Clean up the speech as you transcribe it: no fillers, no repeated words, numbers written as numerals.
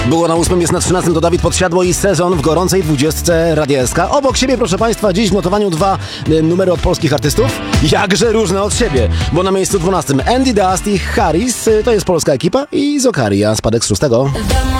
Było na 8, jest na 13, to Dawid Podsiadło i Sezon w gorącej 20 Radia SK. Obok siebie, proszę Państwa, dziś w notowaniu 2 numery od polskich artystów. Jakże różne od siebie, bo na miejscu 12 Andy Dust i Harris, to jest polska ekipa, i Zokaria, spadek z 6.